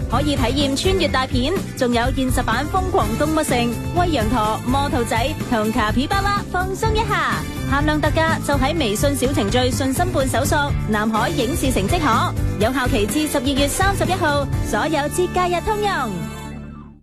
可以體驗穿越大片，仲有現實版瘋狂動物城，喂羊駝、摸兔仔同卡皮巴拉放鬆一下。限量特價就喺微信小程序信心伴搜索南海影視城即可，有效期至12月31號，所有節假日通用。